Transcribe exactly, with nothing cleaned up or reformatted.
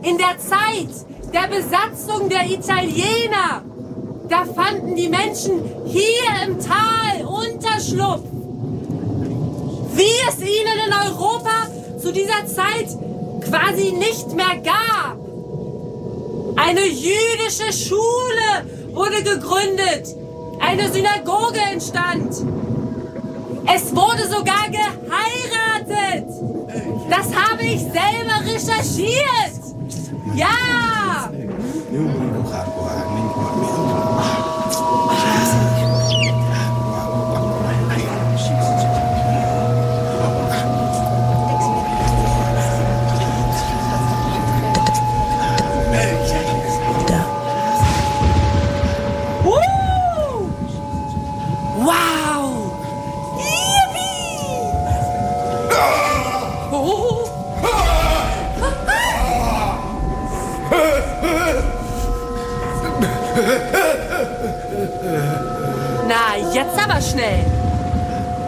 In der Zeit der Besatzung der Italiener, da fanden die Menschen hier im Tal Unterschlupf. Wie es ihnen in Europa zu dieser Zeit quasi nicht mehr gab. Eine jüdische Schule wurde gegründet. Eine Synagoge entstand. Es wurde sogar geheiratet. Das habe ich selber recherchiert. Ja! Na, jetzt aber schnell.